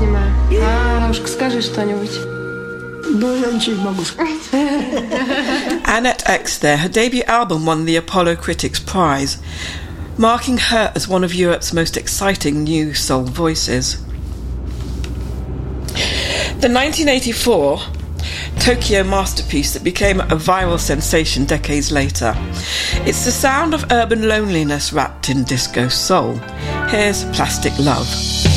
снимаю. Аннушка, скажи что-нибудь. Ну, я ничего не могу сказать. Annette X there, her debut album won the Apollo Critics Prize, marking her as one of Europe's most exciting new soul voices. The 1984 Tokyo masterpiece that became a viral sensation decades later. It's the sound of urban loneliness wrapped in disco soul. Here's Plastic Love.